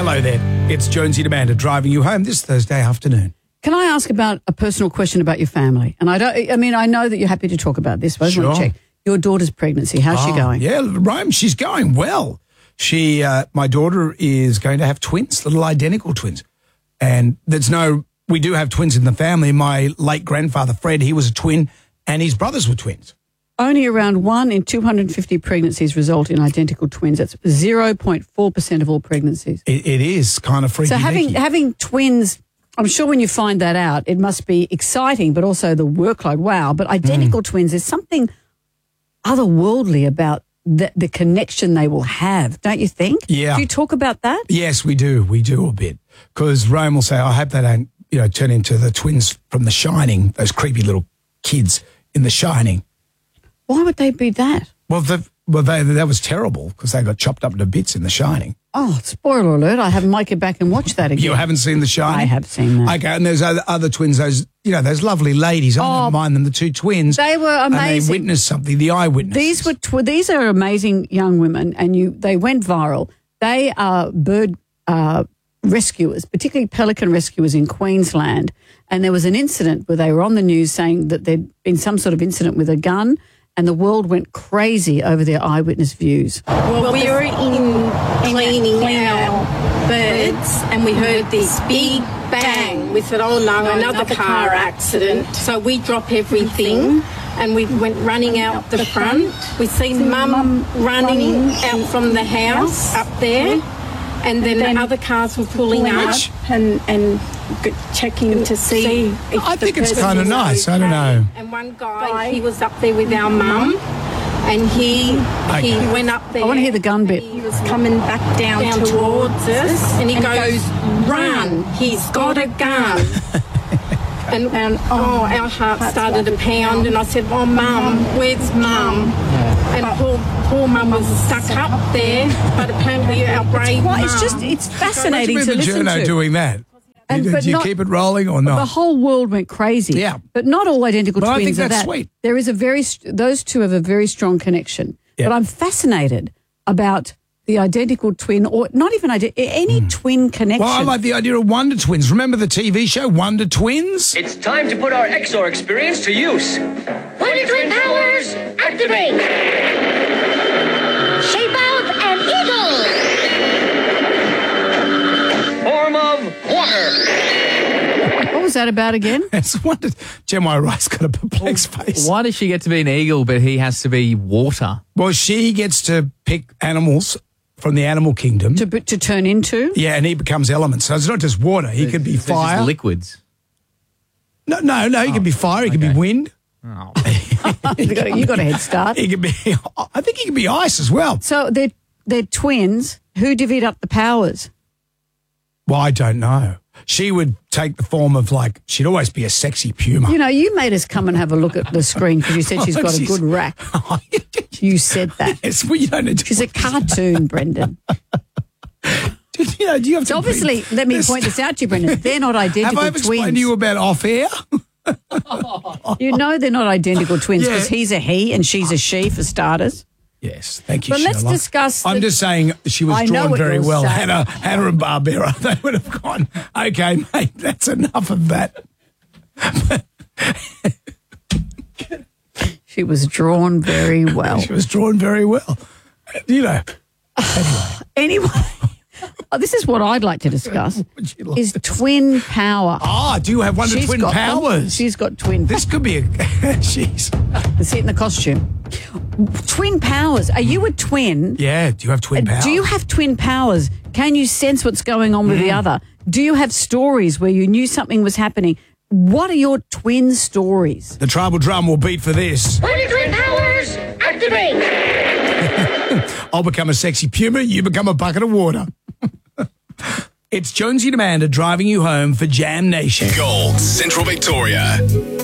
Hello there. It's Jonesy and Amanda driving you home this Thursday afternoon. Can I ask about a personal question about your family? And I know that you're happy to talk about this, but I just want to check. Your daughter's pregnancy, how's she going? Yeah, Rome, she's going well. My daughter is going to have twins, little identical twins. And we do have twins in the family. My late grandfather, Fred, he was a twin, and his brothers were twins. Only around 1 in 250 pregnancies result in identical twins. That's 0.4% of all pregnancies. It is kind of freaky. So having twins, I'm sure when you find that out, it must be exciting, but also the workload. Wow. But identical twins, there's something otherworldly about the connection they will have, don't you think? Yeah. Do you talk about that? Yes, we do. We do a bit. Because Rome will say, I hope they don't, turn into the twins from The Shining, those creepy little kids in The Shining. Why would they be that? Well, that was terrible because they got chopped up into bits in The Shining. Oh, spoiler alert. I might get back and watch that again. You haven't seen The Shining? I have seen that. Okay, and there's other twins, those lovely ladies. I don't mind them, the two twins. They were amazing. And they witnessed something, the eyewitnesses. These are amazing young women, and they went viral. They are bird rescuers, particularly pelican rescuers in Queensland. And there was an incident where they were on the news saying that there'd been some sort of incident with a gun, and the world went crazy over their eyewitness views. Well, we were cleaning our birds, and we heard this big bang. We said, oh no, another car accident. So we drop everything and we went running out the front. We seen Mum running out from the house up there, and then other cars were pulling up and checking to see if I think it's kind of nice. I don't know. And one guy, he was up there with our mum, and he went up there. I want to hear the gun bit. He was coming back down towards us, and he goes, run, he's got a gun. and our heart started to pound, and I said, oh, Mum, where's Mum? And poor Mum was stuck up there, but apparently our brave Mum. It's fascinating to listen to. Doing that. Do you keep it rolling or not? The whole world went crazy. Yeah. But not all identical twins I think that's are that. Sweet. There is those two have a very strong connection. Yeah. But I'm fascinated about the identical twin, or not even any twin connection. Well, I like the idea of Wonder Twins. Remember the TV show Wonder Twins? It's time to put our XOR experience to use. Wonder Twin powers, activate! Shape out an eagle! Form of water. What was that about again? It's Wonder. Jeremiah Rice got a perplexed face. Why does she get to be an eagle, but he has to be water? Well, she gets to pick animals from the animal kingdom. To turn into? Yeah, and he becomes elements. So it's not just water. He could be fire. Just liquids. No, he could be fire. He could be wind. Oh. You got a head start. He could be. I think he could be ice as well. So they're twins. Who divvied up the powers? Well, I don't know. She would take the form of she'd always be a sexy puma. You made us come and have a look at the screen because you said she's got a good rack. You said that. Yes, well, you don't need to. She's a cartoon, Brendan. Do you have to so obviously, let me point this out to you, Brendan. They're not identical twins. Have I twins. explained to you about off air? They're not identical twins because he's a he and she's a she, for starters. Yes, thank you, But let's discuss... I'm just saying she was drawn very well. Hannah and Barbera, they would have gone, okay, mate, that's enough of that. She was drawn very well. She was drawn very well. Anyway. This is what I'd like to discuss, is twin power. Do you have one of the twin powers? She's got twin powers. This could be Jeez. Let's see it in the costume. Twin powers. Are you a twin? Yeah. Do you have twin powers? Do you have twin powers? Can you sense what's going on with the other? Do you have stories where you knew something was happening? What are your twin stories? The tribal drum will beat for this. Wonder Twin powers, activate! I'll become a sexy puma, you become a bucket of water. It's Jonesy and Amanda driving you home for Jam Nation. Gold, Central Victoria.